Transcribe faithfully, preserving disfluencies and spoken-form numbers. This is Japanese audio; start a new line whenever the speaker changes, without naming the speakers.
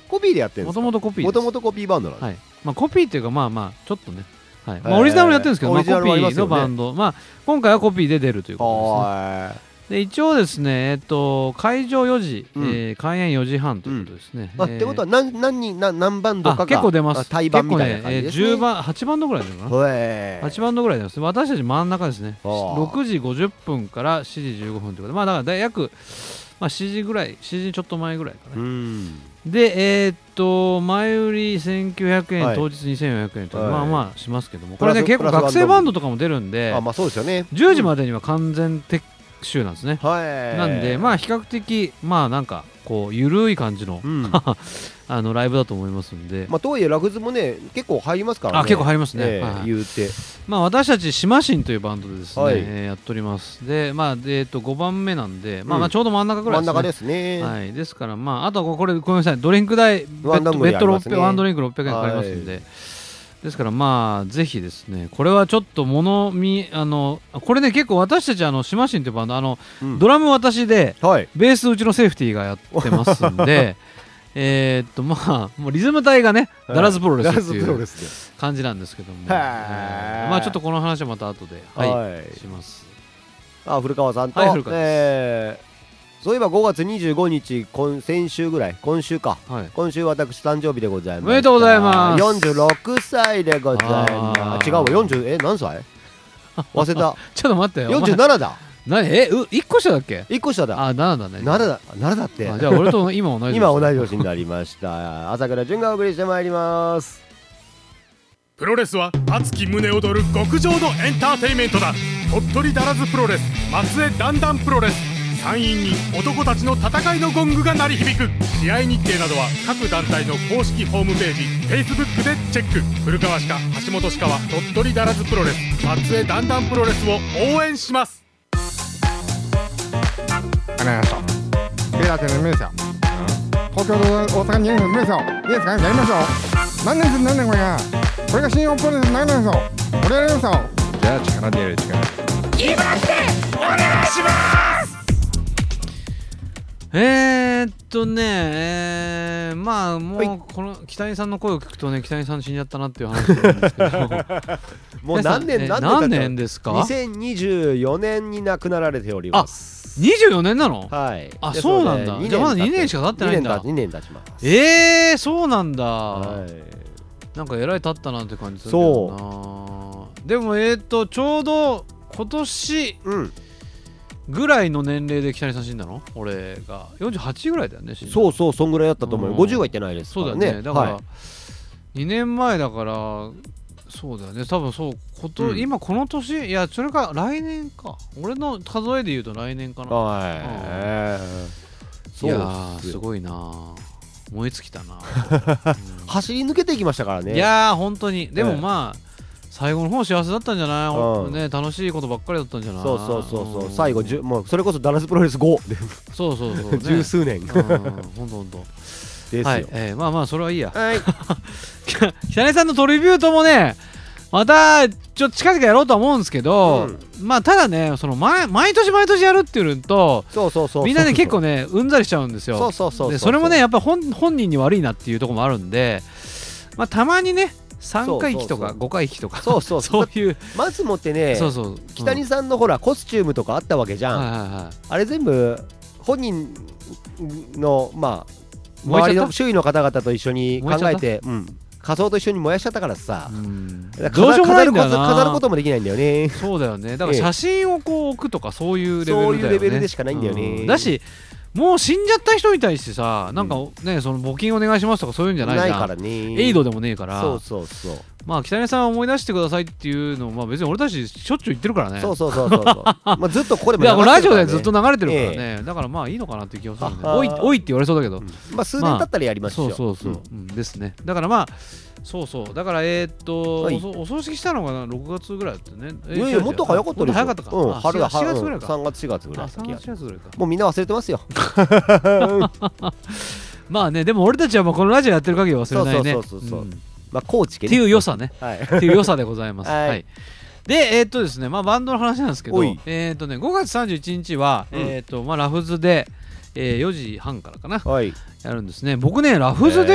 コピーでやってるんですか？
もともとコピーです。
もともとコピーバンドなんです。
はい。まあコピーっていうかまあまあちょっとね、はい。まあオリジナルもやってるんですけど、まあコピーのバンド、まあ今回はコピーで出るということですね。で一応ですね、えっと会場よじ、うん、えー、開演よじはんということですね。
うん、あ、えー、ってことは何何人何何バンドかが
結構出ます。
対バンみたいな感じですね。
結構ね、えー、じゅうばんはちバンドぐらい出るかな。はちバンドぐらい出ます。私たち真ん中ですね。ろくじごじゅっぷんからしちじじゅうごふんということで、まあだから約まあしちじぐらい、しちじちょっと前ぐらいかね。うん、でえー、っと前売りせんきゅうひゃくえん、はい、当日にせんよんひゃくえんと、はい、まあまあしますけども、これね結構学生バンドとかも出るんで、
あ、まあそうですよね。
じゅうじまでには完全撤収なんですね。
はい、
なんでまあ比較的まあなんかこうゆるい感じの、うん、あのライブだと思いますんで、
まあとはいえラフズもね結構入りますからね。
あ、結構入りますね、
えーはい、言うて
まあ私たちシマシンというバンドでですね、はい、えー、やっております。でまあで、えー、とごばんめなんで、まあまあちょうど真ん中ぐらいですね。
真ん中ですね。
はい、ですからまああとはこれごめんなさい、ドリンク代ベッドベッドろっぴゃく、ワンドリンクろっぴゃくえんかかりますんで、はい、ですからまあぜひですね、これはちょっと物見、あのこれね結構私たちあのシマシンというバンド、あの、うん、ドラム私で、はい、ベースうちのセーフティーがやってますんでえっとまあもうリズム隊がね、はい、ダラズプロレスっていう感じなんですけども、えー、まあちょっとこの話はまた後で、はい、はい、します。
あ、古川さんと、はい、古川です、えーそういえばごがつにじゅうごにち、今先週ぐらい、今週か、はい、今週私誕生日でございます。
おめでとうございます。
よんじゅうろくさいでございます。違うわ、よんじゅう、え、何歳忘れた。
ちょっと待ってよ。
よんじゅうななだ。
何、え、う、いっこ下だっけ？
いっこ下だ。
あ、ななだね。
ななだ、ななだって。
じゃあ俺と今同じ年。
今同じ年になりました。朝倉純がお送りしてまいります。
プロレスは熱き胸躍る極上のエンターテインメントだ。鳥取ダラズプロレス、松江だんだんプロレス、山陰に男たちの戦いのゴングが鳴り響く。試合日程などは各団体の公式ホームページ Facebook でチェック。古川歯科、橋本歯科は鳥取ダラズプロレス、松江だんだんプロレスを応援します。
ありがとう。ベラテの名車、東京と大阪にある名車をいいですか、やりましょう。何年する何年これがこれが新日本プロレス何年ですよ。これやりましょう。じゃあ力でやる力。
決まってお願いします。
えーっとね、えー、まあもうこの北谷さんの声を聞くとね、北谷さん死んじゃったなっていう話なんですけど
もう何年何年
何年ですか？
にせんにじゅうよねんに亡くなられております。
あ、にじゅうよねんなの？
はい。
あ、そうなんだ。じゃあまだにねんしか経ってないんだ。
にねん経ちます。
えー、そうなんだ。
はい。
なんかえらい経ったなって感じするけどな。そう。でもえーっとちょうど今年、うん、ぐらいの年齢で北谷さん死んだの？俺がよんじゅうはちぐらいだよね。
そうそう、そんぐらいだったと思うよ。ごじゅうはいってないですからね。
そうだね。だから、はい、にねんまえだから、そうだよね。多分そうこと、うん、今この年、いやそれか来年か。俺の数えで言うと来年かな。
はい。
うん、そういやーすごいな。燃え尽きたな、うん、
走り抜けていきましたからね。
いやー本当に。でもまあ、ええ、最後の方幸せだったんじゃない、うん、ね、楽しいことばっかりだったんじゃない。
そうそうそうそう、うん、最後もうそれこそダラスプロレスごで
そうそうそう、ね、
十数年、うん、
ほんとほんとですよ、はい、えー、まあまあそれはいいや、はい、北根さんのトリビュートもねまたちょっと近々やろうとは思うんですけど、うん、まあただね、その毎毎年毎年やるっていうのと、
そうそうそうそう、
みんなね結構ねうんざりしちゃうんですよ。
そうそうそうそう、
でそれもねやっぱり 本, 本人に悪いなっていうところもあるんで、まあたまにねさんかい忌とかごかい忌とか
そうそう
そういう
まずもってね、そうそう、うん、北谷さんのほらコスチュームとかあったわけじゃん、はいはいはい、あれ全部本人のまあ周りの周囲の方々と一緒に考えて、うん、仮装と一緒に燃やしちゃったからさ、うん、どうしようもないんだよな。飾ることもできないんだよね。
そうだよね。だから写真をこう置くとかそういうレベルだよね。
そういうレベルでしかないんだよね、
うん、だしもう死んじゃった人に対してさ、なんかね、その募金お願いしますとかそういうんじゃないじゃん。
ないからね。
エイドでもねえから。
そうそうそう。
まあ北根さん思い出してくださいっていうのを、まあ別に俺たちしょっちゅう言ってるからね。
そうそうそうそうまあずっとここでも流れてるからね。
ラジオでずっと流れてるからね、えー、だからまあいいのかなっていう気がするんで、おいおいって言われそうだけど、うん、
まあ数年経ったらやりましょう。
まあ、そうそうそう、うん、ですね。だからまあそうそう、だからえー、っと、はい、お, お葬式したのがろくがつぐらいだったね。
いやいやもっと早かったですよ。
早かったか、
うん、春だ、
しがつぐらいか、
さんがつしがつぐらい。
あ、さんがつしがつぐらいか。
もうみんな忘れてますよ
まあね、でも俺たちはもうこのラジオやってる限り忘れないね。
そうそうそうそう、うん、まあ高知
っていう良さね、はい、っていう良さでございます、
はい
はい。でえー、っとですね、まあバンドの話なんですけど、えー、っとねごがつさんじゅういちにちは、うん、えー、っとまあラフズで、えー、よじはんからかな、はい、やるんですね。僕ねラフズで